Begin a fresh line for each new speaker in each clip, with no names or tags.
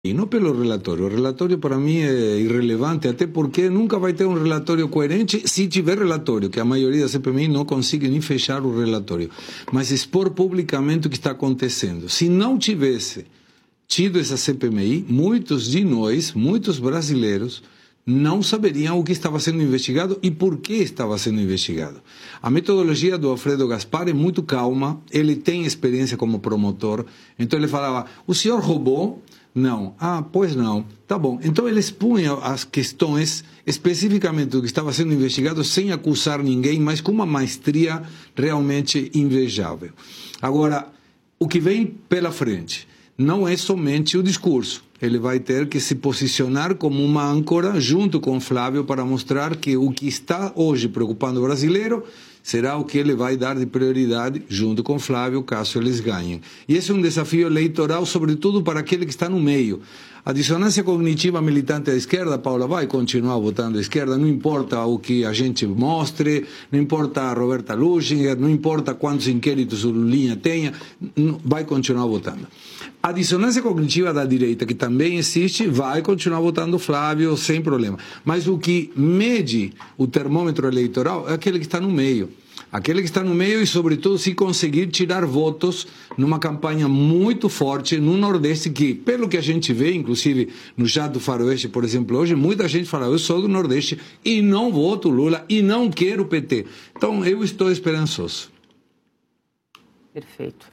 E não pelo relatório. O relatório para mim é irrelevante, até porque nunca vai ter um relatório coerente se tiver relatório, que a maioria da CPMI não consegue nem fechar o relatório. Mas expor publicamente o que está acontecendo. Se não tivesse tido essa CPMI, muitos de nós, muitos brasileiros, não saberiam o que estava sendo investigado e por que estava sendo investigado. A metodologia do Alfredo Gaspar é muito calma, ele tem experiência como promotor, então ele falava, o senhor roubou? Não. Ah, pois não. Tá bom. Então ele expunha as questões especificamente do que estava sendo investigado sem acusar ninguém, mas com uma maestria realmente invejável. Agora, o que vem pela frente não é somente o discurso. Ele vai ter que se posicionar como uma âncora junto com Flávio para mostrar que o que está hoje preocupando o brasileiro será o que ele vai dar de prioridade junto com Flávio, caso eles ganhem. E esse é um desafio eleitoral, sobretudo para aquele que está no meio. A dissonância cognitiva militante da esquerda, Paula, vai continuar votando à esquerda, não importa o que a gente mostre, não importa a Roberta Luchinger, não importa quantos inquéritos o Lulinha tenha, vai continuar votando. A dissonância cognitiva da direita, que também existe, vai continuar votando Flávio sem problema. Mas o que mede o termômetro eleitoral é aquele que está no meio. Aquele que está no meio e, sobretudo, se conseguir tirar votos numa campanha muito forte no Nordeste, que, pelo que a gente vê, inclusive no chat do Faroeste, por exemplo, hoje, muita gente fala, eu sou do Nordeste e não voto Lula e não quero o PT. Então, eu estou esperançoso.
Perfeito.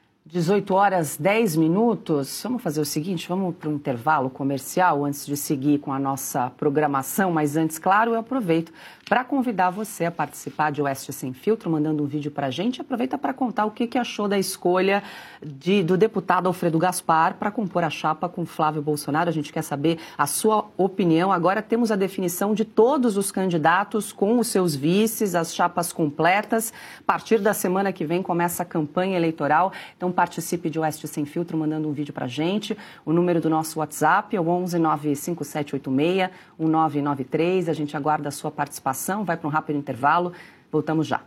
18h10. Vamos fazer o seguinte, vamos para um intervalo comercial antes de seguir com a nossa programação, mas antes, claro, eu aproveito para convidar você a participar de Oeste Sem Filtro, mandando um vídeo para a gente. Aproveita para contar o que achou da escolha do deputado Alfredo Gaspar para compor a chapa com Flávio Bolsonaro. A gente quer saber a sua opinião. Agora temos a definição de todos os candidatos com os seus vices, as chapas completas. A partir da semana que vem começa a campanha eleitoral. Então participe de Oeste Sem Filtro mandando um vídeo para a gente. O número do nosso WhatsApp é o 11 95786 1993. A gente aguarda a sua participação. Vai para um rápido intervalo. Voltamos já.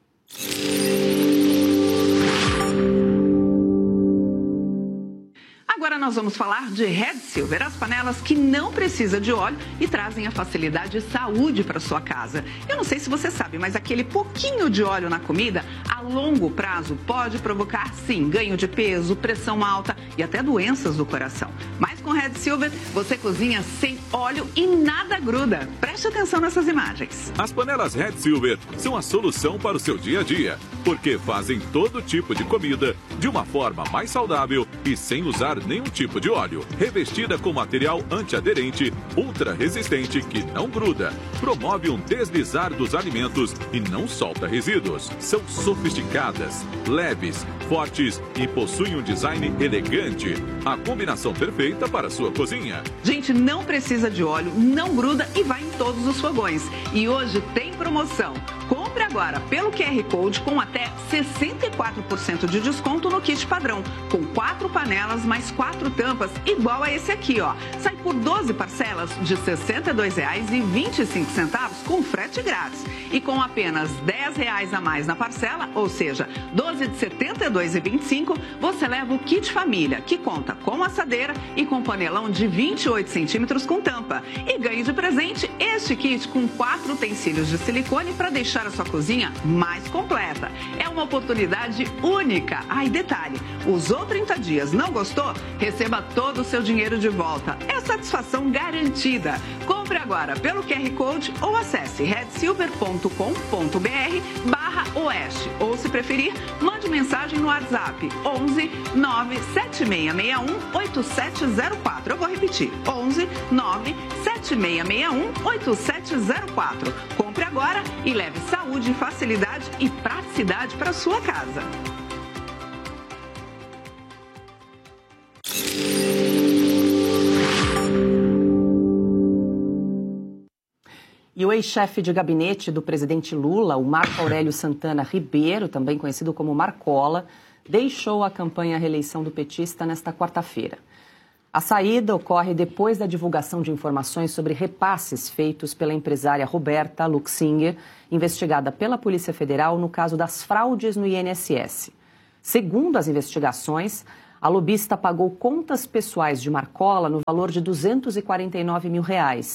Agora nós vamos falar de Red Silver, as panelas que não precisam de óleo e trazem a facilidade e saúde para sua casa. Eu não sei se você sabe, mas aquele pouquinho de óleo na comida, a longo prazo, pode provocar, sim, ganho de peso, pressão alta e até doenças do coração. Mas com Red Silver, você cozinha sem óleo e nada gruda. Preste atenção nessas imagens.
As panelas Red Silver são a solução para o seu dia a dia, porque fazem todo tipo de comida de uma forma mais saudável e sem usar nenhum tipo de óleo. Revestida com material antiaderente, ultra resistente que não gruda, promove um deslizar dos alimentos e não solta resíduos. São sofisticadas, leves, fortes e possuem um design elegante. A combinação perfeita para a sua cozinha.
Gente, não precisa de óleo, não gruda e vai em todos os fogões. E hoje tem promoção. Compre agora pelo QR Code com até 64% de desconto no kit padrão, com 4 panelas mais 4 tampas, igual a esse aqui, ó. Sai por 12 parcelas de R$ 62,25 com frete grátis. E com apenas R$ 10 a mais na parcela, ou seja, 12 de R$ 72,25, você leva o kit família, que conta com assadeira e com panelão de 28 centímetros com tampa. E ganhe de presente este kit com 4 utensílios de silicone para deixar a sua cozinha mais completa. É uma oportunidade única. Ah, e detalhe, usou 30 dias, não gostou? Receba todo o seu dinheiro de volta. É satisfação garantida. Compre agora pelo QR Code ou acesse redsilver.com.br/oeste. Ou, se preferir, mande mensagem no WhatsApp 11 97661 8704. Eu vou repetir, 11 97661 8704. Compre agora e leve saúde, facilidade e praticidade para sua casa. E o ex-chefe de gabinete do presidente Lula, o Marco Aurélio Santana Ribeiro, também conhecido como Marcola, deixou a campanha à reeleição do petista nesta quarta-feira. A saída ocorre depois da divulgação de informações sobre repasses feitos pela empresária Roberta Luxinger, investigada pela Polícia Federal no caso das fraudes no INSS. Segundo as investigações, A lobista pagou contas pessoais de Marcola no valor de R$249 mil.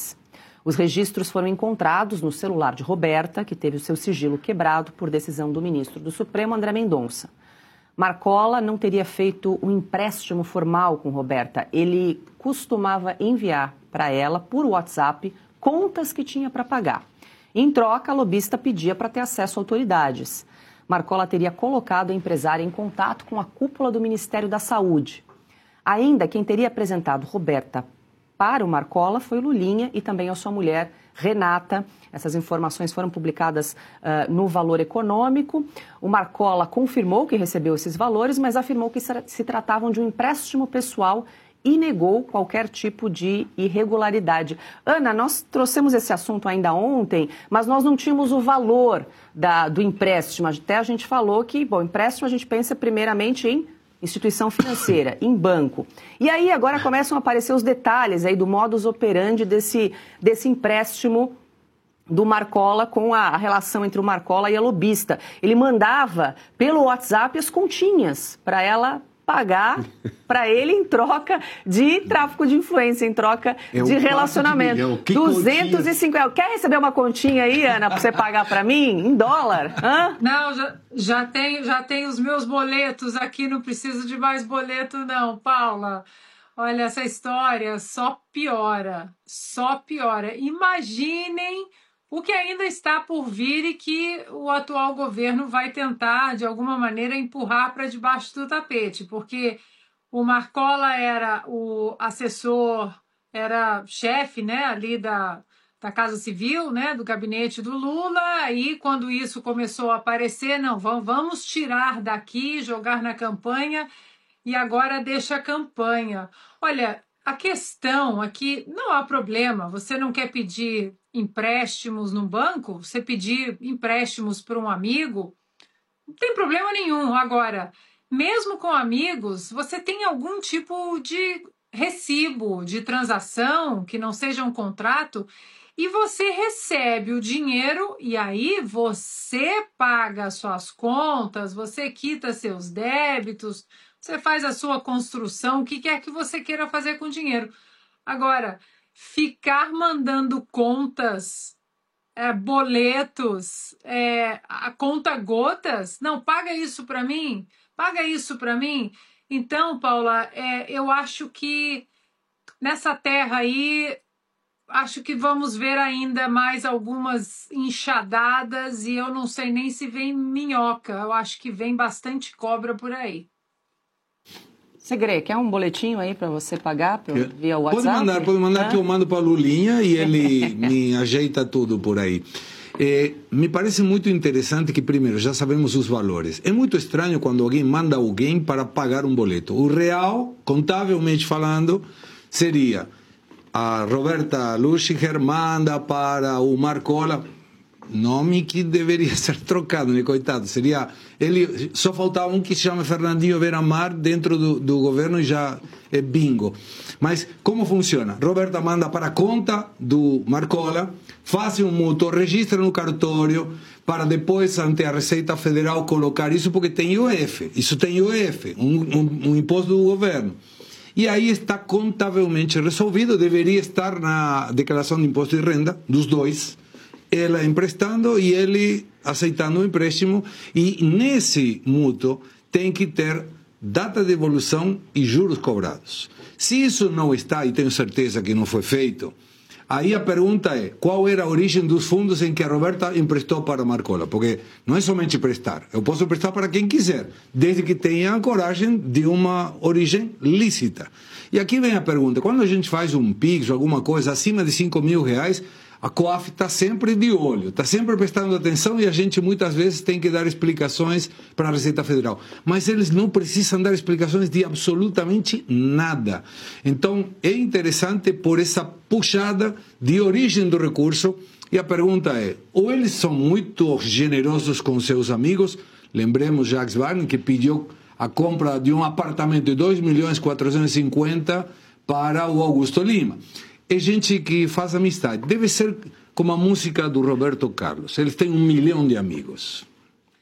Os registros foram encontrados no celular de Roberta, que teve o seu sigilo quebrado por decisão do ministro do Supremo, André Mendonça. Marcola não teria feito um empréstimo formal com Roberta. Ele costumava enviar para ela, por WhatsApp, contas que tinha para pagar. Em troca, a lobista pedia para ter acesso a autoridades. Marcola teria colocado a empresária em contato com a cúpula do Ministério da Saúde. Ainda quem teria apresentado Roberta para o Marcola foi o Lulinha e também a sua mulher, Renata. Essas informações foram publicadas no Valor Econômico. O Marcola confirmou que recebeu esses valores, mas afirmou que se tratavam de um empréstimo pessoal e negou qualquer tipo de irregularidade. Ana, nós trouxemos esse assunto ainda ontem, mas nós não tínhamos o valor do empréstimo. Até a gente falou que, bom, empréstimo a gente pensa primeiramente em instituição financeira, em banco. E aí agora começam a aparecer os detalhes aí do modus operandi desse empréstimo do Marcola com a relação entre o Marcola e a lobista. Ele mandava pelo WhatsApp as continhas para ela pagar para ele em troca de tráfico de influência, em troca de relacionamento. 250. Quer receber uma continha aí, Ana, para você pagar para mim em dólar? Hã?
Não, já tenho os meus boletos aqui, não preciso de mais boleto não, Paula. Olha, essa história só piora, só piora. Imaginem o que ainda está por vir e que o atual governo vai tentar, de alguma maneira, empurrar para debaixo do tapete, porque o Marcola era o assessor, era chefe, né, ali da Casa Civil, né, do gabinete do Lula, e quando isso começou a aparecer, não, vamos tirar daqui, jogar na campanha, e agora deixa a campanha. Olha, a questão aqui, não há problema, você não quer pedir empréstimos no banco, você pedir empréstimos para um amigo, não tem problema nenhum. Agora, mesmo com amigos, você tem algum tipo de recibo de transação que não seja um contrato e você recebe o dinheiro e aí você paga suas contas, você quita seus débitos, você faz a sua construção, o que quer que você queira fazer com o dinheiro. Agora, ficar mandando contas, boletos, a conta gotas, não, paga isso para mim, paga isso para mim. Então, Paula, eu acho que nessa terra aí, acho que vamos ver ainda mais algumas enxadadas e eu não sei nem se vem minhoca, eu acho que vem bastante cobra por aí.
Segre, quer um boletinho aí para você pagar via WhatsApp?
Pode mandar que eu mando para a Lulinha e ele me ajeita tudo por aí. Me parece muito interessante que, primeiro, já sabemos os valores. É muito estranho quando alguém manda alguém para pagar um boleto. O real, contabilmente falando, seria a Roberta Luchiger manda para o Marcola, nome que deveria ser trocado, né, coitado? Seria ele, só faltava um que se chama Fernandinho Beiramar dentro do governo e já é bingo. Mas como funciona? Roberta manda para a conta do Marcola, faz um mútuo, registra no cartório para depois ante a Receita Federal colocar isso porque tem IOF, isso tem IOF, um imposto do governo. E aí está contabilmente resolvido, deveria estar na declaração de imposto de renda dos dois, ela emprestando e ele aceitando o empréstimo, e nesse mútuo tem que ter data de devolução e juros cobrados. Se isso não está, e tenho certeza que não foi feito, aí a pergunta é, qual era a origem dos fundos em que a Roberta emprestou para a Marcola? Porque não é somente prestar, eu posso prestar para quem quiser, desde que tenha a coragem de uma origem lícita. E aqui vem a pergunta, quando a gente faz um PIX ou alguma coisa acima de R$5.000, a COAF está sempre de olho, está sempre prestando atenção e a gente muitas vezes tem que dar explicações para a Receita Federal. Mas eles não precisam dar explicações de absolutamente nada. Então é interessante por essa puxada de origem do recurso. E a pergunta é, ou eles são muito generosos com seus amigos, lembremos Jacques Wagner que pediu a compra de um apartamento de 2.450.000 para o Augusto Lima. É gente que faz amistade. Deve ser como a música do Roberto Carlos. Eles têm 1 milhão de amigos.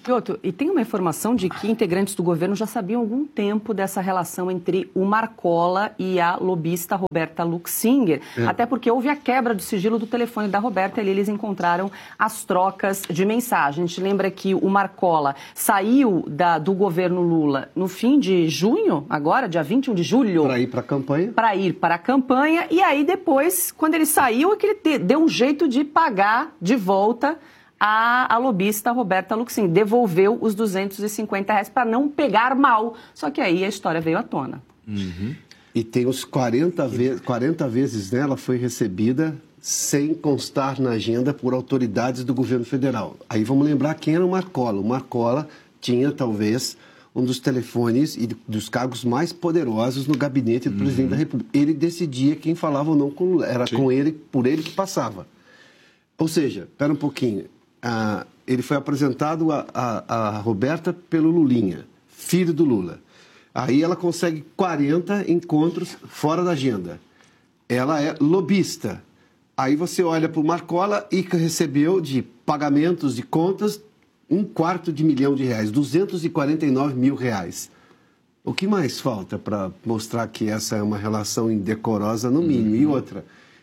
E tem uma informação de que integrantes do governo já sabiam há algum tempo dessa relação entre o Marcola e a lobista Roberta Luxinger, até porque houve a quebra do sigilo do telefone da Roberta e ali eles encontraram as trocas de mensagem. A gente lembra que o Marcola saiu do governo Lula no fim de junho, agora, dia 21 de julho.
Para ir para a campanha.
Para ir para a campanha, e aí depois, quando ele saiu, é que ele deu um jeito de pagar de volta a lobista Roberta Luxinger, devolveu os R$250 para não pegar mal. Só que aí a história veio à tona.
Uhum. E tem os 40 vezes ela foi recebida sem constar na agenda por autoridades do governo federal. Aí vamos lembrar quem era o Marcola. O Marcola tinha talvez um dos telefones e dos cargos mais poderosos no gabinete do presidente da República. Ele decidia quem falava ou não com Lula. Era com ele, por ele que passava. Ou seja, espera um pouquinho. Ele foi apresentado a Roberta pelo Lulinha, filho do Lula. Aí ela consegue 40 encontros fora da agenda. Ela é lobista. Aí você olha para o Marcola e recebeu de pagamentos de contas R$250.000, R$249 mil. O que mais falta para mostrar que essa é uma relação indecorosa, no mínimo? E outra...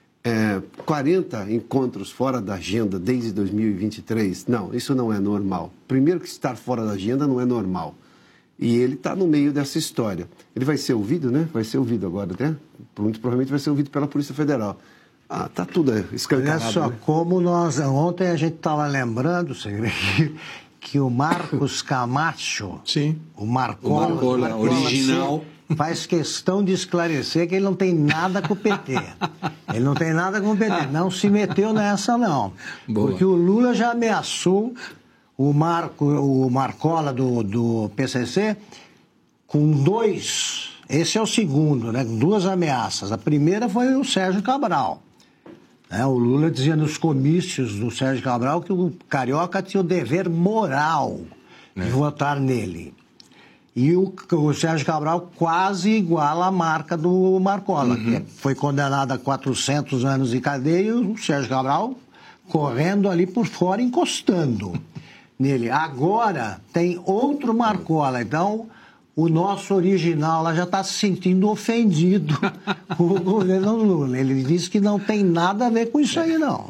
40 encontros fora da agenda desde 2023, não, isso não é normal. Primeiro que estar fora da agenda não é normal. E ele está no meio dessa história. Ele vai ser ouvido, né? Vai ser ouvido agora, né? Muito provavelmente vai ser ouvido pela Polícia Federal. Tá tudo escancarado.
Olha só, né? Como ontem a gente estava lembrando, que o Marcos Camacho,
sim,
o Marcola
original,
faz questão de esclarecer que ele não tem nada com o PT. Ele não tem nada com o PT. Não se meteu nessa, não. Boa. Porque o Lula já ameaçou o Marcola do PCC com 2. Esse é o segundo, né? 2 ameaças. A primeira foi o Sérgio Cabral. O Lula dizia nos comícios do Sérgio Cabral que o Carioca tinha o dever moral de votar nele. E o Sérgio Cabral quase iguala a marca do Marcola, que foi condenado a 400 anos de cadeia, e o Sérgio Cabral correndo ali por fora, encostando nele. Agora tem outro Marcola, então o nosso original lá já está se sentindo ofendido com o governo Lula. Ele disse que não tem nada a ver com isso aí, não.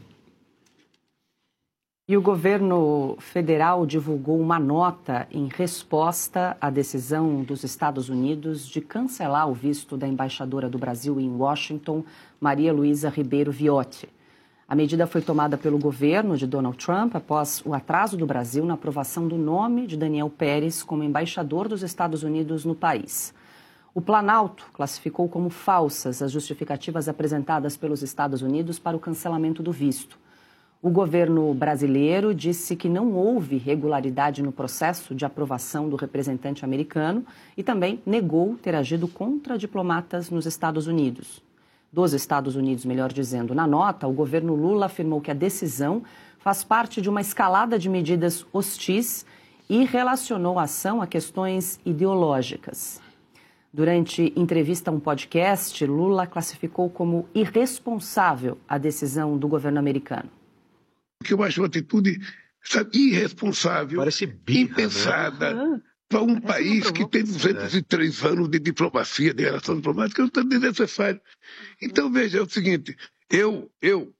E o governo federal divulgou uma nota em resposta à decisão dos Estados Unidos de cancelar o visto da embaixadora do Brasil em Washington, Maria Luísa Ribeiro Viotti. A medida foi tomada pelo governo de Donald Trump após o atraso do Brasil na aprovação do nome de Daniel Pérez como embaixador dos Estados Unidos no país. O Planalto classificou como falsas as justificativas apresentadas pelos Estados Unidos para o cancelamento do visto. O governo brasileiro disse que não houve regularidade no processo de aprovação do representante americano e também negou ter agido contra diplomatas nos Estados Unidos. Dos Estados Unidos, melhor dizendo. Na nota, o governo Lula afirmou que a decisão faz parte de uma escalada de medidas hostis e relacionou a ação a questões ideológicas. Durante entrevista a um podcast, Lula classificou como irresponsável a decisão do governo americano.
Que eu acho uma atitude, sabe, irresponsável, impensada, né? Para um país que tem 203 anos de diplomacia, de relação diplomática, não está desnecessário. Então, veja, é o seguinte, eu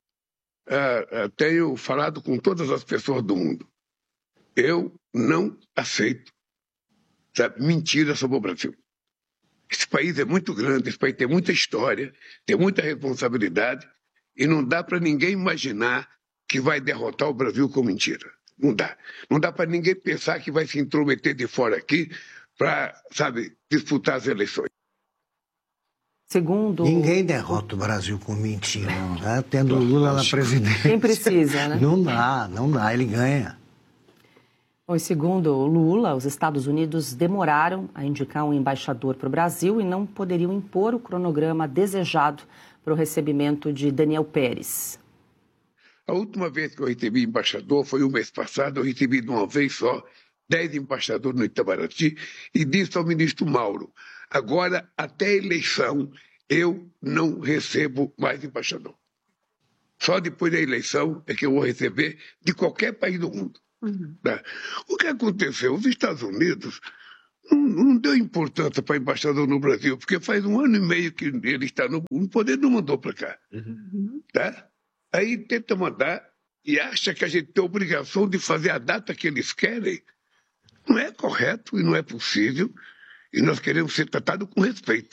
tenho falado com todas as pessoas do mundo. Eu não aceito, sabe, mentira sobre o Brasil. Esse país é muito grande, esse país tem muita história, tem muita responsabilidade, e não dá para ninguém imaginar que vai derrotar o Brasil com mentira. Não dá. Não dá para ninguém pensar que vai se intrometer de fora aqui para, sabe, disputar as eleições.
Segundo...
Ninguém derrota o Brasil com mentira, né? Tendo o Lula na presidência.
Quem precisa, né?
Não dá, ele ganha.
Bom, e segundo Lula, os Estados Unidos demoraram a indicar um embaixador para o Brasil e não poderiam impor o cronograma desejado para o recebimento de Daniel Pérez.
A última vez que eu recebi embaixador foi o mês passado. Eu recebi de uma vez só 10 embaixadores no Itamaraty e disse ao ministro Mauro: agora, até a eleição, eu não recebo mais embaixador. Só depois da eleição é que eu vou receber de qualquer país do mundo. Tá? O que aconteceu? Os Estados Unidos não deu importância para embaixador no Brasil, porque faz 1 ano e meio que ele está no poder, não mandou para cá. Tá? Aí tenta mandar e acha que a gente tem a obrigação de fazer a data que eles querem. Não é correto e não é possível, e nós queremos ser tratados com respeito.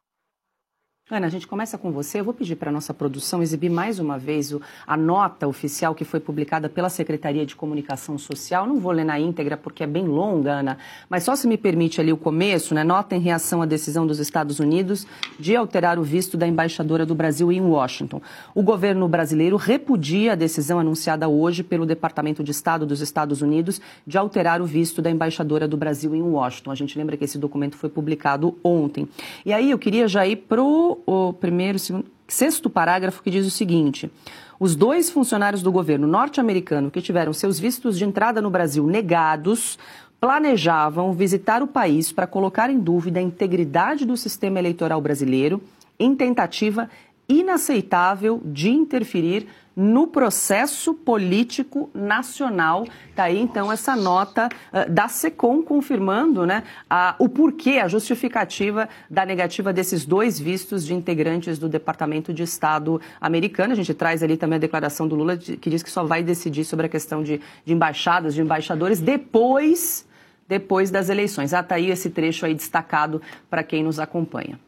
Ana, a gente começa com você. Eu vou pedir para a nossa produção exibir mais uma vez a nota oficial que foi publicada pela Secretaria de Comunicação Social. Não vou ler na íntegra porque é bem longa, Ana, mas só se me permite ali o começo, né? Nota em reação à decisão dos Estados Unidos de alterar o visto da embaixadora do Brasil em Washington. O governo brasileiro repudia a decisão anunciada hoje pelo Departamento de Estado dos Estados Unidos de alterar o visto da embaixadora do Brasil em Washington. A gente lembra que esse documento foi publicado ontem. E aí eu queria já ir para o primeiro, segundo, sexto parágrafo, que diz o seguinte: os 2 funcionários do governo norte-americano que tiveram seus vistos de entrada no Brasil negados planejavam visitar o país para colocar em dúvida a integridade do sistema eleitoral brasileiro em tentativa inaceitável de interferir no processo político nacional. Está aí, então, essa nota da SECOM confirmando, né, o porquê, a justificativa da negativa desses 2 vistos de integrantes do Departamento de Estado americano. A gente traz ali também a declaração do Lula, que diz que só vai decidir sobre a questão de embaixadas, de embaixadores, depois das eleições. Está aí esse trecho aí destacado para quem nos acompanha.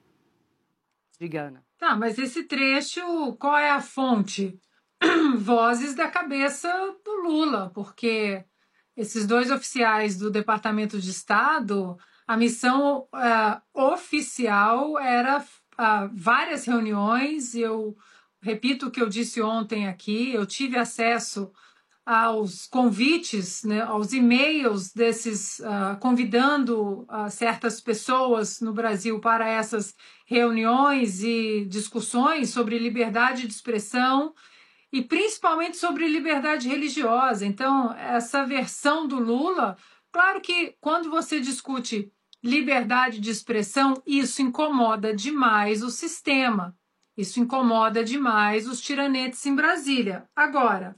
Diga, Ana.
Tá, mas esse trecho, qual é a fonte? Vozes da cabeça do Lula, porque esses 2 oficiais do Departamento de Estado, a missão oficial era várias reuniões. Eu repito o que eu disse ontem aqui, eu tive acesso aos convites, né, aos e-mails desses, convidando certas pessoas no Brasil para essas reuniões e discussões sobre liberdade de expressão e principalmente sobre liberdade religiosa. Então, essa versão do Lula, claro que quando você discute liberdade de expressão, isso incomoda demais o sistema, isso incomoda demais os tiranetes em Brasília. Agora,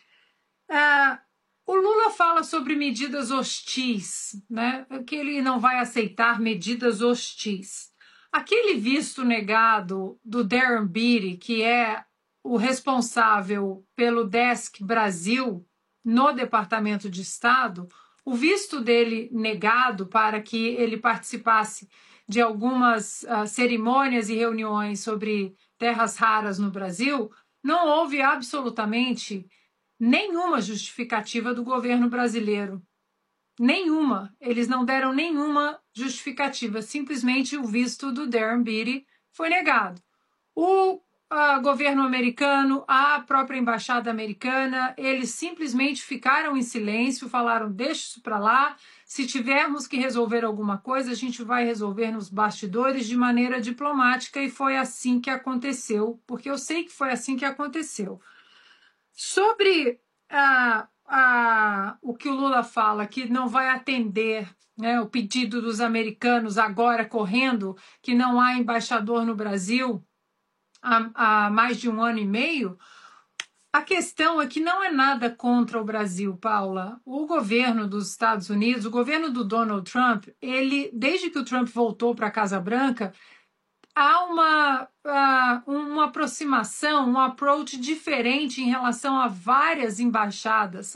o Lula fala sobre medidas hostis, né? Que ele não vai aceitar medidas hostis. Aquele visto negado do Darren Beattie, que é o responsável pelo Desk Brasil no Departamento de Estado, o visto dele negado para que ele participasse de algumas cerimônias e reuniões sobre terras raras no Brasil, não houve absolutamente nenhuma justificativa do governo brasileiro. Nenhuma. Eles não deram nenhuma justificativa. Simplesmente o visto do Darren Beattie foi negado. O governo americano, a própria embaixada americana, eles simplesmente ficaram em silêncio, falaram, deixa isso para lá, se tivermos que resolver alguma coisa, a gente vai resolver nos bastidores de maneira diplomática, e foi assim que aconteceu, porque eu sei que foi assim que aconteceu. Sobre o que o Lula fala, que não vai atender, né, o pedido dos americanos agora correndo, que não há embaixador no Brasil há mais de 1 ano e meio, a questão é que não é nada contra o Brasil, Paula. O governo dos Estados Unidos, o governo do Donald Trump, desde que o Trump voltou para a Casa Branca, há uma aproximação, um approach diferente em relação a várias embaixadas.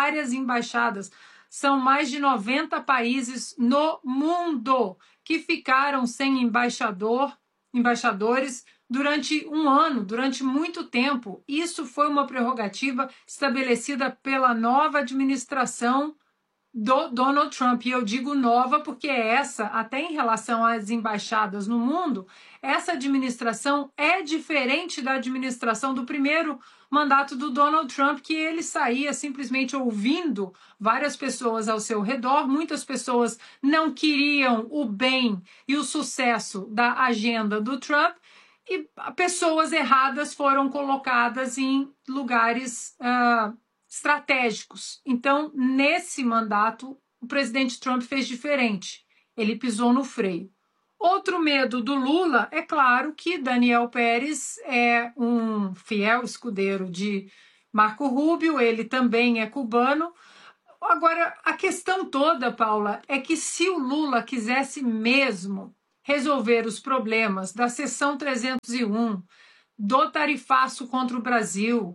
São mais de 90 países no mundo que ficaram sem embaixadores durante 1 ano, durante muito tempo. Isso foi uma prerrogativa estabelecida pela nova administração do Donald Trump. E eu digo nova porque até em relação às embaixadas no mundo, essa administração é diferente da administração do primeiro mandato do Donald Trump, que ele saía simplesmente ouvindo várias pessoas ao seu redor. Muitas pessoas não queriam o bem e o sucesso da agenda do Trump, e pessoas erradas foram colocadas em lugares estratégicos. Então, nesse mandato, o presidente Trump fez diferente. Ele pisou no freio. Outro medo do Lula, é claro que Daniel Pérez é um fiel escudeiro de Marco Rubio, ele também é cubano. Agora, a questão toda, Paula, é que se o Lula quisesse mesmo resolver os problemas da Seção 301, do tarifaço contra o Brasil,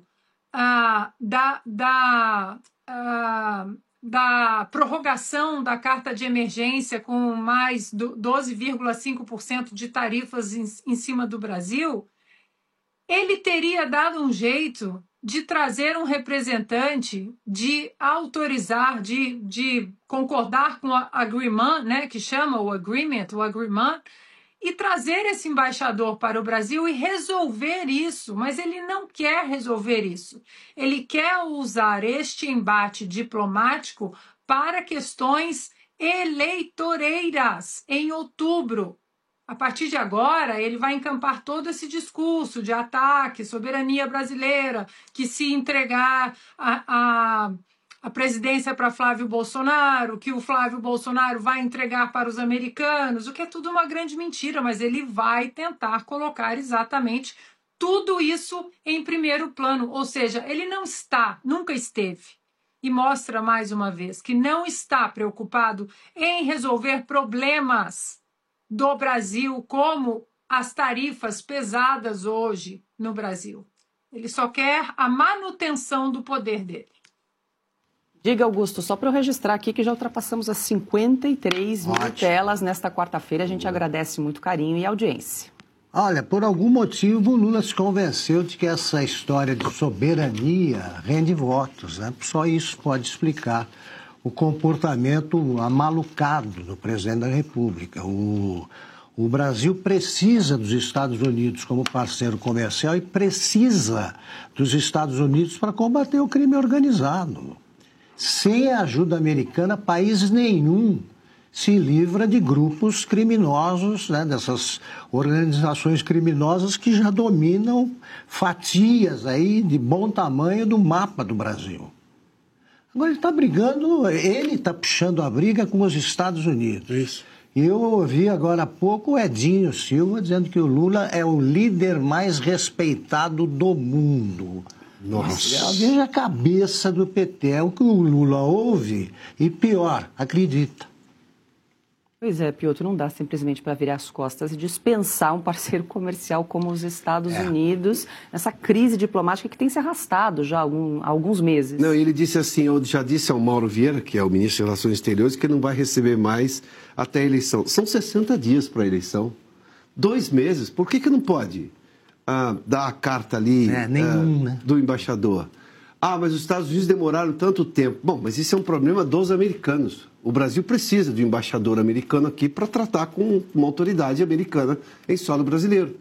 da prorrogação da carta de emergência com mais 12,5% de tarifas em cima do Brasil, ele teria dado um jeito de trazer um representante, de autorizar, de concordar com o agreement, né, que chama o agreement, e trazer esse embaixador para o Brasil e resolver isso. Mas ele não quer resolver isso. Ele quer usar este embate diplomático para questões eleitoreiras em outubro. A partir de agora, ele vai encampar todo esse discurso de ataque, soberania brasileira, que se entregar a presidência para Flávio Bolsonaro, que o Flávio Bolsonaro vai entregar para os americanos, o que é tudo uma grande mentira, mas ele vai tentar colocar exatamente tudo isso em primeiro plano. Ou seja, ele não está, nunca esteve, e mostra mais uma vez que não está preocupado em resolver problemas do Brasil, como as tarifas pesadas hoje no Brasil. Ele só quer a manutenção do poder dele.
Diga, Augusto, só para eu registrar aqui que já ultrapassamos as 53 mil telas nesta quarta-feira. A gente agradece muito carinho e audiência.
Olha, por algum motivo o Lula se convenceu de que essa história de soberania rende votos, né? Só isso pode explicar o comportamento amalucado do presidente da República. O Brasil precisa dos Estados Unidos como parceiro comercial e precisa dos Estados Unidos para combater o crime organizado. Sem a ajuda americana, país nenhum se livra de grupos criminosos, né, dessas organizações criminosas que já dominam fatias aí de bom tamanho do mapa do Brasil. Agora ele está brigando, ele está puxando a briga com os Estados Unidos.
Isso.
E eu ouvi agora há pouco o Edinho Silva dizendo que o Lula é o líder mais respeitado do mundo.
Nossa.
Veja a cabeça do PT, é o que o Lula ouve e pior, acredita.
Pois é, Piotr, não dá simplesmente para virar as costas e dispensar um parceiro comercial como os Estados Unidos, nessa crise diplomática que tem se arrastado já há alguns meses.
Não, ele disse assim, eu já disse ao Mauro Vieira, que é o ministro de Relações Exteriores, que ele não vai receber mais até a eleição. São 60 dias para a eleição, 2 meses, por que não pode dar a carta ali
né?
do embaixador? Mas os Estados Unidos demoraram tanto tempo. Bom, mas isso é um problema dos americanos. O Brasil precisa de um embaixador americano aqui para tratar com uma autoridade americana em solo brasileiro.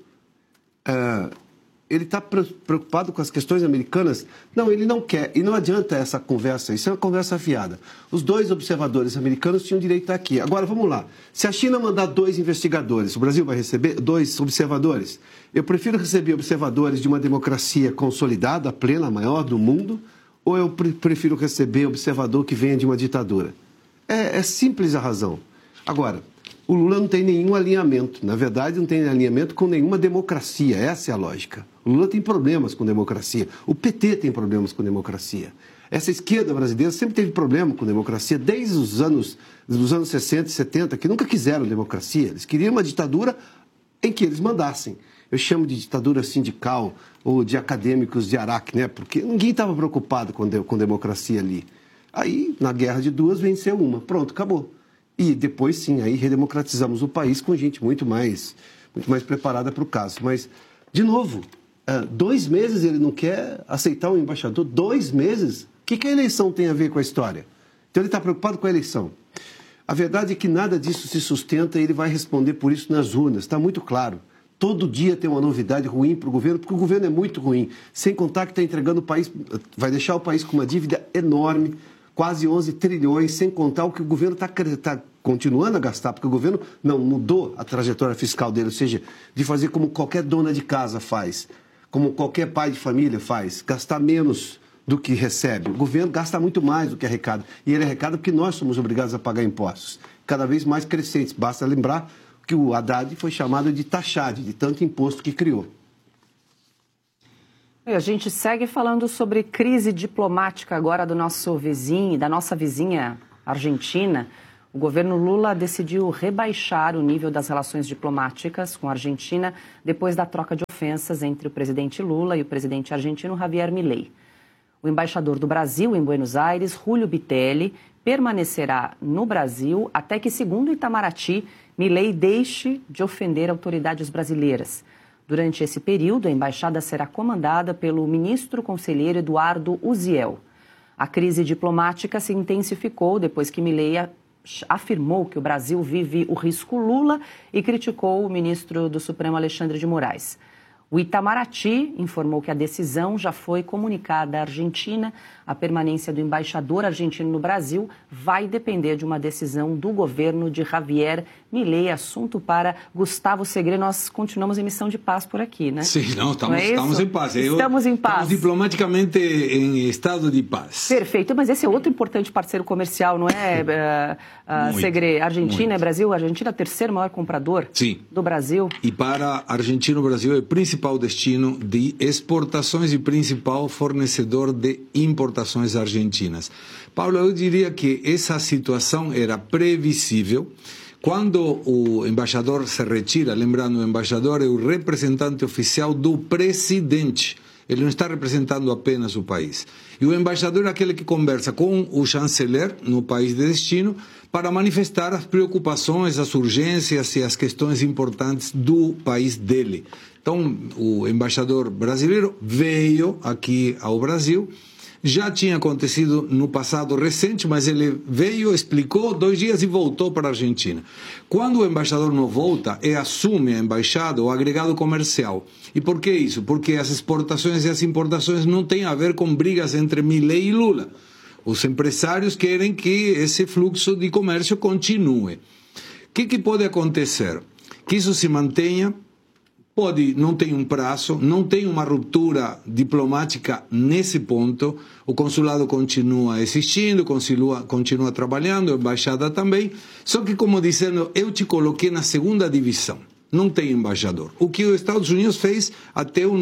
Ele está preocupado com as questões americanas? Não, ele não quer. E não adianta essa conversa, isso é uma conversa fiada. Os 2 observadores americanos tinham direito a estar aqui. Agora, vamos lá. Se a China mandar 2 investigadores, o Brasil vai receber 2 observadores? Eu prefiro receber observadores de uma democracia consolidada, plena, maior do mundo, ou eu prefiro receber observador que venha de uma ditadura? É simples a razão. Agora, o Lula não tem nenhum alinhamento. Na verdade, não tem alinhamento com nenhuma democracia. Essa é a lógica. O Lula tem problemas com democracia. O PT tem problemas com democracia. Essa esquerda brasileira sempre teve problema com democracia, desde os anos 60 e 70, que nunca quiseram democracia. Eles queriam uma ditadura em que eles mandassem. Eu chamo de ditadura sindical ou de acadêmicos de Araque, né? Porque ninguém estava preocupado com democracia ali. Aí, na guerra de 2, venceu uma. Pronto, acabou. E depois, sim, aí redemocratizamos o país com gente muito mais preparada para o caso. Mas, de novo, 2 meses ele não quer aceitar um embaixador? 2 meses? O que a eleição tem a ver com a história? Então, ele está preocupado com a eleição. A verdade é que nada disso se sustenta e ele vai responder por isso nas urnas. Está muito claro. Todo dia tem uma novidade ruim para o governo, porque o governo é muito ruim. Sem contar que está entregando o país, vai deixar o país com uma dívida enorme, quase 11 trilhões, sem contar o que o governo está continuando a gastar, porque o governo não mudou a trajetória fiscal dele, ou seja, de fazer como qualquer dona de casa faz, como qualquer pai de família faz, gastar menos do que recebe. O governo gasta muito mais do que arrecada. E ele arrecada porque nós somos obrigados a pagar impostos, cada vez mais crescentes. Basta lembrar que o Haddad foi chamado de taxade, de tanto imposto que criou.
E a gente segue falando sobre crise diplomática agora do nosso vizinho, da nossa vizinha Argentina. O governo Lula decidiu rebaixar o nível das relações diplomáticas com a Argentina depois da troca de ofensas entre o presidente Lula e o presidente argentino Javier Milei. O embaixador do Brasil em Buenos Aires, Julio Bitelli, permanecerá no Brasil até que, segundo Itamaraty, Milei deixe de ofender autoridades brasileiras. Durante esse período, a embaixada será comandada pelo ministro conselheiro Eduardo Uziel. A crise diplomática se intensificou depois que Milei afirmou que o Brasil vive o risco Lula e criticou o ministro do Supremo Alexandre de Moraes. O Itamaraty informou que a decisão já foi comunicada à Argentina. A permanência do embaixador argentino no Brasil vai depender de uma decisão do governo de Javier Milei. Assunto para Gustavo Segre. Nós continuamos em missão de paz por aqui, né?
Sim, não, estamos em paz.
Estamos em paz.
Estamos diplomaticamente em estado de paz.
Perfeito, mas esse é outro importante parceiro comercial, não é, Segre? Argentina e Brasil. A Argentina é o terceiro maior comprador do Brasil.
E para a Argentina, o Brasil é o principal destino de exportações e principal fornecedor de importações argentinas. Paulo, eu diria que essa situação era previsível. Quando o embaixador se retira, lembrando, o embaixador é o representante oficial do presidente. Ele não está representando apenas o país. E o embaixador é aquele que conversa com o chanceler no país de destino para manifestar as preocupações, as urgências e as questões importantes do país dele. Então, o embaixador brasileiro veio aqui ao Brasil. Já tinha acontecido no passado recente, mas ele veio, explicou 2 dias e voltou para a Argentina. Quando o embaixador não volta, assume a embaixada o agregado comercial. E por que isso? Porque as exportações e as importações não têm a ver com brigas entre Milei e Lula. Os empresários querem que esse fluxo de comércio continue. O que pode acontecer? Que isso se mantenha. Não tem um prazo, não tem uma ruptura diplomática nesse ponto. O consulado continua existindo, continua trabalhando, a embaixada também. Só que, como dizendo, eu te coloquei na segunda divisão. Não tem embaixador. O que os Estados Unidos fez até a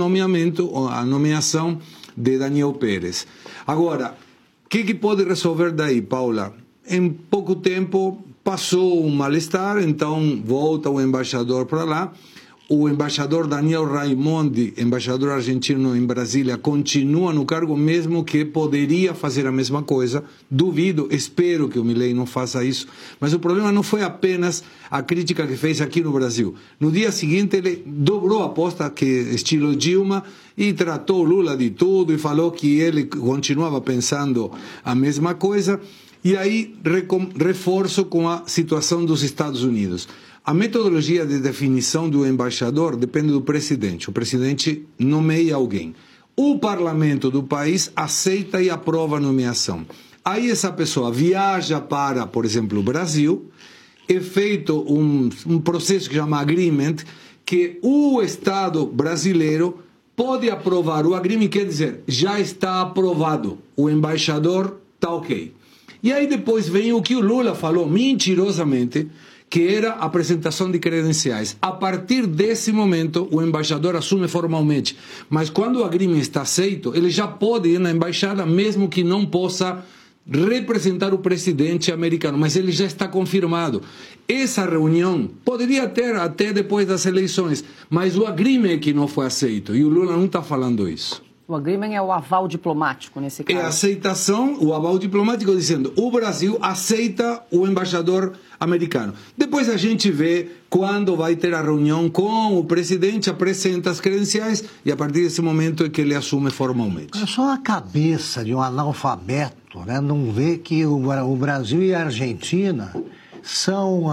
nomeação de Daniel Pérez. Agora, o que pode resolver daí, Paula? Em pouco tempo passou um mal-estar, então volta o embaixador para lá. O embaixador Daniel Raimondi, embaixador argentino em Brasília, continua no cargo, mesmo que poderia fazer a mesma coisa. Duvido, espero que o Milei não faça isso. Mas o problema não foi apenas a crítica que fez aqui no Brasil. No dia seguinte, ele dobrou a aposta, que estilo Dilma, e tratou Lula de tudo e falou que ele continuava pensando a mesma coisa. E aí, reforço com a situação dos Estados Unidos. A metodologia de definição do embaixador depende do presidente. O presidente nomeia alguém. O parlamento do país aceita e aprova a nomeação. Aí essa pessoa viaja para, por exemplo, o Brasil, é feito um processo que chama agreement, que o Estado brasileiro pode aprovar. O agreement quer dizer, já está aprovado, o embaixador está ok. E aí depois vem o que o Lula falou mentirosamente, que era a apresentação de credenciais. A partir desse momento, o embaixador assume formalmente. Mas quando o agreement está aceito, ele já pode ir na embaixada, mesmo que não possa representar o presidente americano. Mas ele já está confirmado. Essa reunião poderia ter até depois das eleições, mas o agreement é que não foi aceito. E o Lula não está falando isso.
O agreement é o aval diplomático nesse caso?
É a aceitação, o aval diplomático dizendo o Brasil aceita o embaixador americano. Depois a gente vê quando vai ter a reunião com o presidente, apresenta as credenciais e a partir desse momento é que ele assume formalmente.
É só a cabeça de um analfabeto, né? Não vê que o Brasil e a Argentina são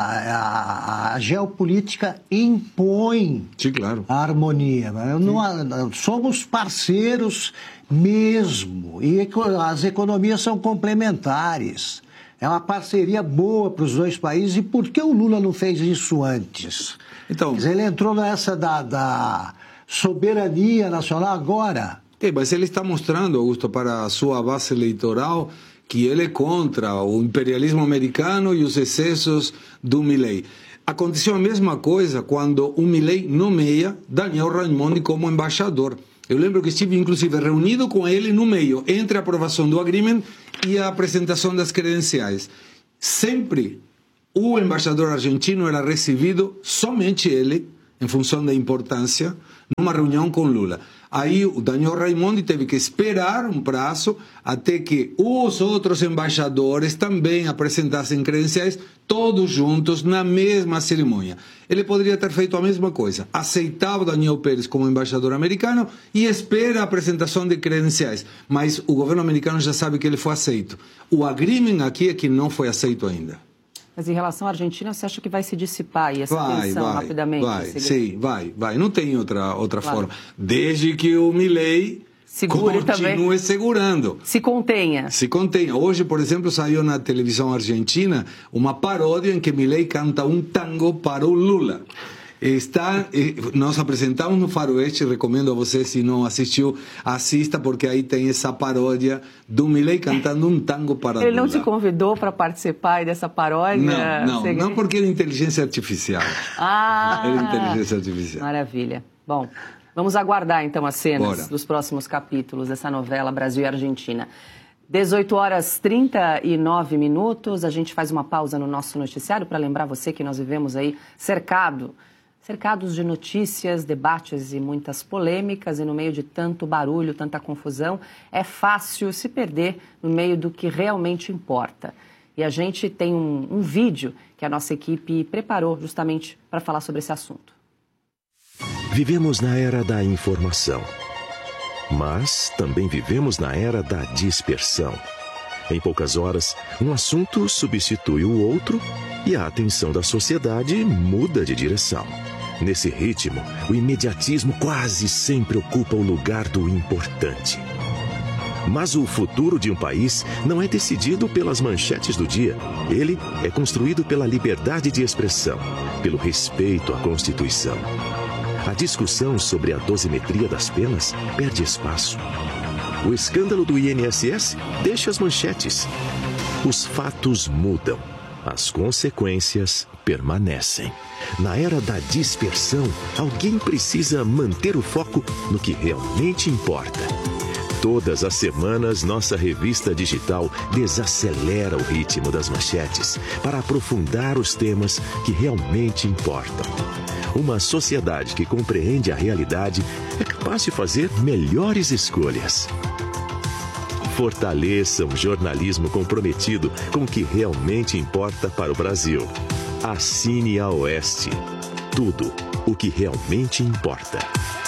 a geopolítica impõe a harmonia. Somos parceiros mesmo e as economias são complementares. É uma parceria boa para os dois países. E por que o Lula não fez isso antes? Então, ele entrou nessa da soberania nacional agora.
Mas ele está mostrando, Augusto, para a sua base eleitoral que ele é contra o imperialismo americano e os excessos do Milei. Aconteceu a mesma coisa quando o Milei nomeia Daniel Raimondi como embaixador. Eu lembro que estive, inclusive, reunido com ele no meio, entre a aprovação do agreement e a apresentação das credenciais. Sempre o embaixador argentino era recebido, somente ele, em função da importância, numa reunião com Lula. Aí o Daniel Raimondi teve que esperar um prazo até que os outros embaixadores também apresentassem credenciais, todos juntos, na mesma cerimônia. Ele poderia ter feito a mesma coisa. Aceitava o Daniel Pérez como embaixador americano e espera a apresentação de credenciais. Mas o governo americano já sabe que ele foi aceito. O agreement aqui é que não foi aceito ainda.
Mas em relação à Argentina, você acha que vai se dissipar aí essa tensão rapidamente?
Vai. Não tem outra forma. Desde que o Milei continue segurando.
Se contenha.
Hoje, por exemplo, saiu na televisão argentina uma paródia em que Milei canta um tango para o Lula. Nós apresentamos no Faroeste, recomendo a você, se não assistiu, assista, porque aí tem essa paródia do Milei cantando um tango para Lula.
Ele não te convidou para participar dessa paródia?
Não, porque ele é inteligência artificial. Ele é inteligência artificial.
Maravilha. Bom, vamos aguardar então as cenas dos próximos capítulos dessa novela Brasil e Argentina. 18h39, a gente faz uma pausa no nosso noticiário para lembrar você que nós vivemos aí cercados de notícias, debates e muitas polêmicas, e no meio de tanto barulho, tanta confusão, é fácil se perder no meio do que realmente importa. E a gente tem um vídeo que a nossa equipe preparou justamente para falar sobre esse assunto.
Vivemos na era da informação, mas também vivemos na era da dispersão. Em poucas horas, um assunto substitui o outro e a atenção da sociedade muda de direção. Nesse ritmo, o imediatismo quase sempre ocupa o lugar do importante. Mas o futuro de um país não é decidido pelas manchetes do dia. Ele é construído pela liberdade de expressão, pelo respeito à Constituição. A discussão sobre a dosimetria das penas perde espaço. O escândalo do INSS deixa as manchetes. Os fatos mudam. As consequências permanecem. Na era da dispersão, alguém precisa manter o foco no que realmente importa. Todas as semanas, nossa revista digital desacelera o ritmo das manchetes para aprofundar os temas que realmente importam. Uma sociedade que compreende a realidade é capaz de fazer melhores escolhas. Fortaleça um jornalismo comprometido com o que realmente importa para o Brasil. Assine a Oeste. Tudo o que realmente importa.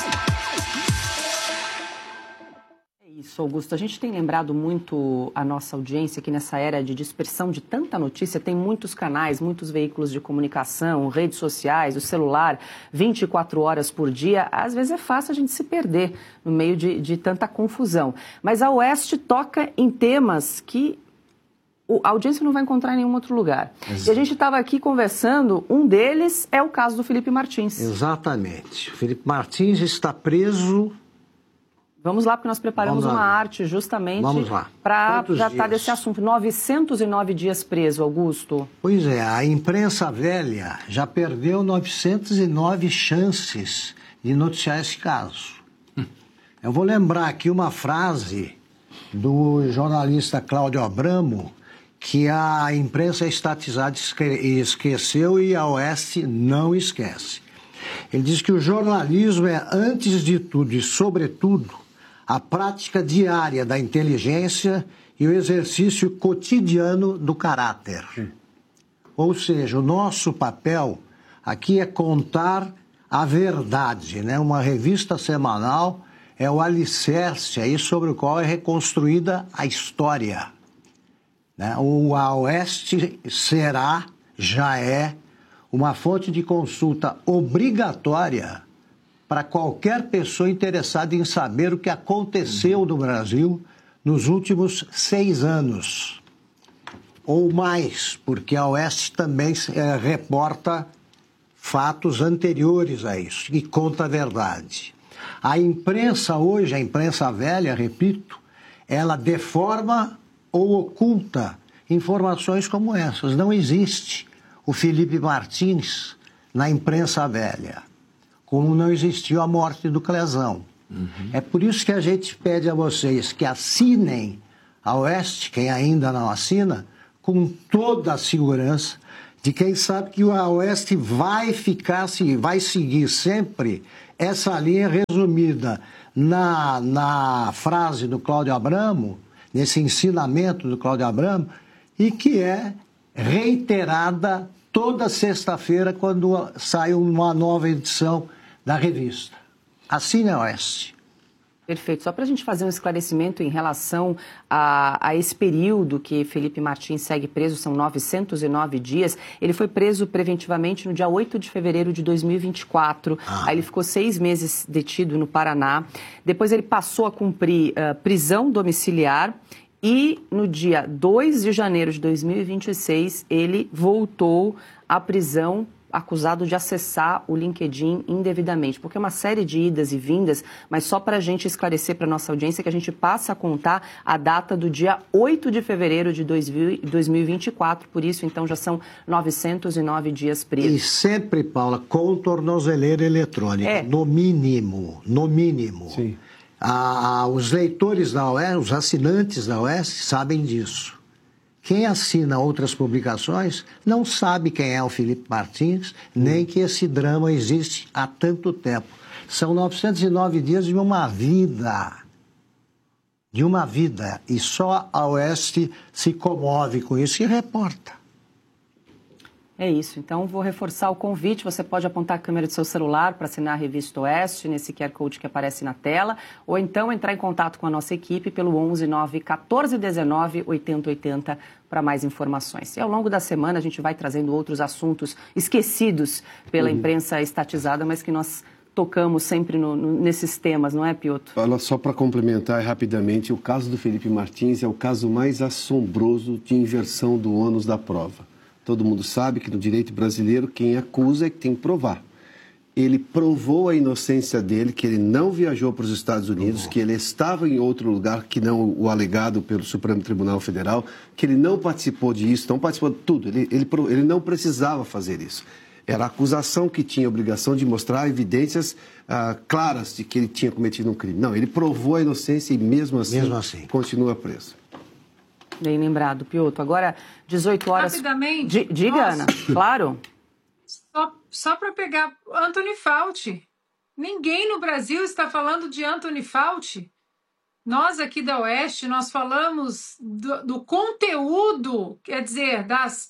É isso, Augusto. A gente tem lembrado muito a nossa audiência que nessa era de dispersão de tanta notícia, tem muitos canais, muitos veículos de comunicação, redes sociais, o celular, 24 horas por dia. Às vezes é fácil a gente se perder no meio de tanta confusão. Mas a Oeste toca em temas que a audiência não vai encontrar em nenhum outro lugar. Exato. E a gente estava aqui conversando, um deles é o caso do Felipe Martins.
Exatamente. O Felipe Martins está preso.
Vamos lá, porque nós preparamos uma arte justamente para tratar desse assunto. 909 dias preso, Augusto.
Pois é, a imprensa velha já perdeu 909 chances de noticiar esse caso. Eu vou lembrar aqui uma frase do jornalista Cláudio Abramo, que a imprensa estatizada esqueceu e a Oeste não esquece. Ele diz que o jornalismo é, antes de tudo e sobretudo, a prática diária da inteligência e o exercício cotidiano do caráter. Ou seja, o nosso papel aqui é contar a verdade, né? Uma revista semanal é o alicerce aí sobre o qual é reconstruída a história. O Oeste já é uma fonte de consulta obrigatória para qualquer pessoa interessada em saber o que aconteceu no Brasil nos últimos 6 anos. Ou mais, porque a Oeste também reporta fatos anteriores a isso e conta a verdade. A imprensa hoje, a imprensa velha, repito, ela deforma ou oculta informações como essas. Não existe o Felipe Martins na imprensa velha, como não existiu a morte do Clezão. É por isso que a gente pede a vocês que assinem a Oeste, quem ainda não assina, com toda a segurança de quem sabe que a Oeste vai seguir sempre essa linha resumida na frase do Cláudio Abramo, nesse ensinamento do Cláudio Abramo, e que é reiterada toda sexta-feira quando sai uma nova edição da revista. Assine a Oeste.
Perfeito. Só para a gente fazer um esclarecimento em relação a esse período que Felipe Martins segue preso, são 909 dias. Ele foi preso preventivamente no dia 8 de fevereiro de 2024. Aí ele ficou 6 meses detido no Paraná. Depois ele passou a cumprir prisão domiciliar e no dia 2 de janeiro de 2026 ele voltou à prisão acusado de acessar o LinkedIn indevidamente, porque é uma série de idas e vindas, mas só para a gente esclarecer para a nossa audiência que a gente passa a contar a data do dia 8 de fevereiro de 2024, por isso então já são 909 dias presos.
E sempre, Paula, com tornozeleira eletrônica, no mínimo. Sim. Os leitores da Oeste, os assinantes da Oeste sabem disso. Quem assina outras publicações não sabe quem é o Felipe Martins, nem que esse drama existe há tanto tempo. São 909 dias de uma vida. De uma vida. E só a Oeste se comove com isso e reporta.
É isso. Então, vou reforçar o convite. Você pode apontar a câmera do seu celular para assinar a Revista Oeste, nesse QR Code que aparece na tela, ou então entrar em contato com a nossa equipe pelo 11 9 14 19 80 80 para mais informações. E ao longo da semana a gente vai trazendo outros assuntos esquecidos pela imprensa estatizada, mas que nós tocamos sempre nesses temas, não é, Piotr?
Olha, só para complementar rapidamente, o caso do Felipe Martins é o caso mais assombroso de inversão do ônus da prova. Todo mundo sabe que no direito brasileiro quem acusa é que tem que provar. Ele provou a inocência dele, que ele não viajou para os Estados Unidos, que ele estava em outro lugar que não o alegado pelo Supremo Tribunal Federal, que ele não participou disso, não participou de tudo. Ele não precisava fazer isso. Era a acusação que tinha a obrigação de mostrar evidências claras de que ele tinha cometido um crime. Não, ele provou a inocência e mesmo assim. Continua preso.
Bem lembrado, Piotr. Agora, 18 horas...
Rapidamente.
Diga, Ana. Claro.
Só para pegar Anthony Fauci. Ninguém no Brasil está falando de Anthony Fauci. Nós aqui da Oeste, nós falamos do conteúdo, quer dizer,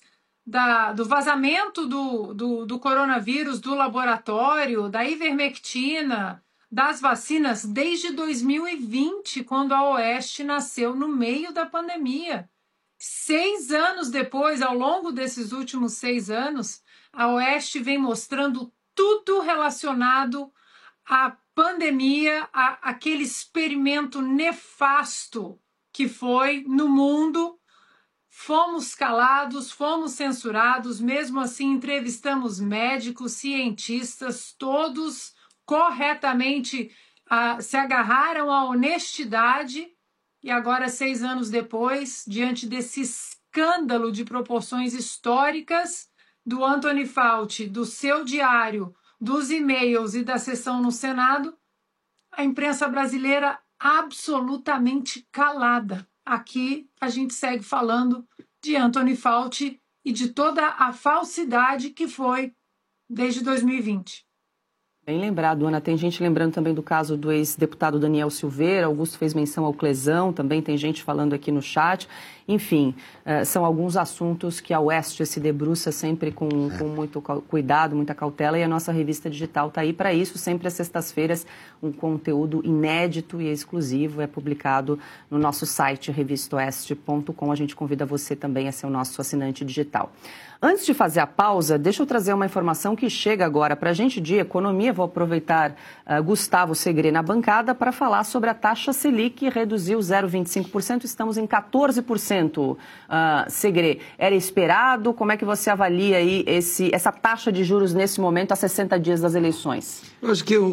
do vazamento do coronavírus, do laboratório, da ivermectina, das vacinas desde 2020, quando a Oeste nasceu no meio da pandemia. 6 anos depois, ao longo desses últimos 6 anos, a Oeste vem mostrando tudo relacionado à pandemia, aquele experimento nefasto que foi no mundo. Fomos calados, fomos censurados, mesmo assim entrevistamos médicos, cientistas, todos corretamente se agarraram à honestidade e agora, 6 anos depois, diante desse escândalo de proporções históricas do Anthony Fauci, do seu diário, dos e-mails e da sessão no Senado, a imprensa brasileira absolutamente calada. Aqui a gente segue falando de Anthony Fauci e de toda a falsidade que foi desde 2020.
Bem lembrado, Ana. Tem gente lembrando também do caso do ex-deputado Daniel Silveira. Augusto fez menção ao Clesão, também tem gente falando aqui no chat. Enfim, são alguns assuntos que a Oeste se debruça sempre com muito cuidado, muita cautela, e a nossa revista digital está aí para isso. Sempre às sextas-feiras, um conteúdo inédito e exclusivo é publicado no nosso site, revistaoeste.com. A gente convida você também a ser o nosso assinante digital. Antes de fazer a pausa, deixa eu trazer uma informação que chega agora para a gente de economia. Vou aproveitar Gustavo Segre na bancada para falar sobre a taxa Selic, que reduziu 0,25%. Estamos em 14%. Segre, era esperado? Como é que você avalia aí essa taxa de juros nesse momento, a 60 dias das eleições?
Eu acho que é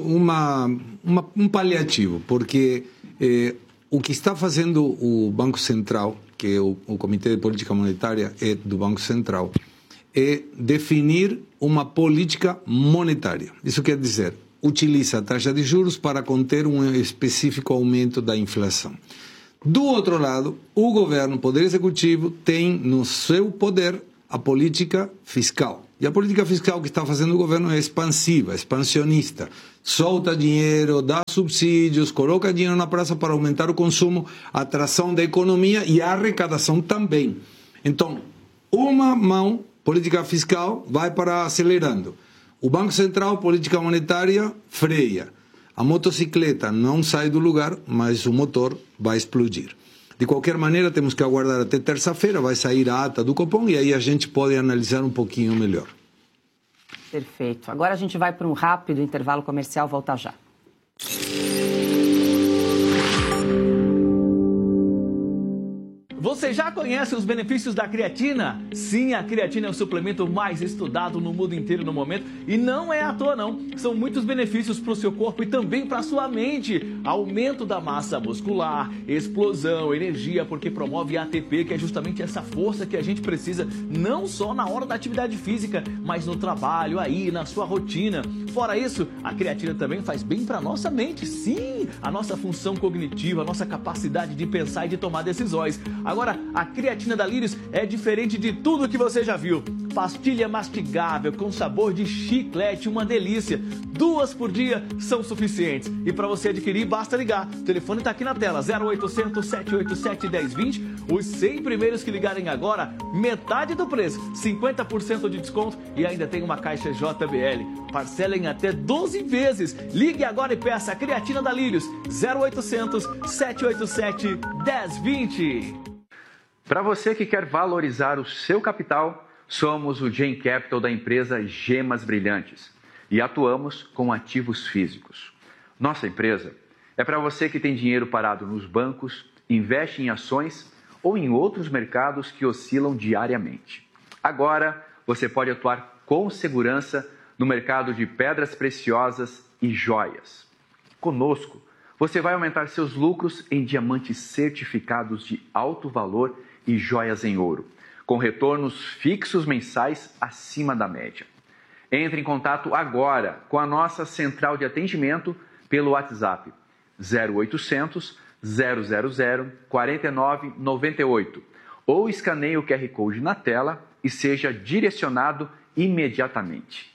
um paliativo, porque o que está fazendo o Banco Central, que é o Comitê de Política Monetária é do Banco Central, é definir uma política monetária. Isso quer dizer, utiliza a taxa de juros para conter um específico aumento da inflação. Do outro lado, o governo, o Poder Executivo, tem no seu poder a política fiscal. E a política fiscal que está fazendo o governo é expansiva, expansionista. Solta dinheiro, dá subsídios, coloca dinheiro na praça para aumentar o consumo, a atração da economia e a arrecadação também. Então, uma mão, política fiscal, vai para acelerando. O Banco Central, política monetária, freia. A motocicleta não sai do lugar, mas o motor vai explodir. De qualquer maneira, temos que aguardar até terça-feira, vai sair a ata do Copom e aí a gente pode analisar um pouquinho melhor.
Perfeito. Agora a gente vai para um rápido intervalo comercial, volta já.
Você já conhece os benefícios da creatina? Sim, a creatina é o suplemento mais estudado no mundo inteiro no momento e não é à toa não. São muitos benefícios para o seu corpo e também para a sua mente. Aumento da massa muscular, explosão, energia, porque promove ATP, que é justamente essa força que a gente precisa, não só na hora da atividade física, mas no trabalho, aí, na sua rotina. Fora isso, a creatina também faz bem para a nossa mente, sim, a nossa função cognitiva, a nossa capacidade de pensar e de tomar decisões. Agora, a creatina da Lírios é diferente de tudo que você já viu. Pastilha mastigável com sabor de chiclete, uma delícia. 2 por dia são suficientes. E para você adquirir, basta ligar. O telefone está aqui na tela, 0800 787 1020. Os 100 primeiros que ligarem agora, metade do preço, 50% de desconto e ainda tem uma caixa JBL. Parcela em até 12 vezes. Ligue agora e peça a creatina da Lírios, 0800 787 1020.
Para você que quer valorizar o seu capital, somos o Gen Capital da empresa Gemas Brilhantes e atuamos com ativos físicos. Nossa empresa é para você que tem dinheiro parado nos bancos, investe em ações ou em outros mercados que oscilam diariamente. Agora, você pode atuar com segurança no mercado de pedras preciosas e joias. Conosco, você vai aumentar seus lucros em diamantes certificados de alto valor e joias em ouro, com retornos fixos mensais acima da média. Entre em contato agora com a nossa central de atendimento pelo WhatsApp 0800 000 4998 ou escaneie o QR Code na tela e seja direcionado imediatamente.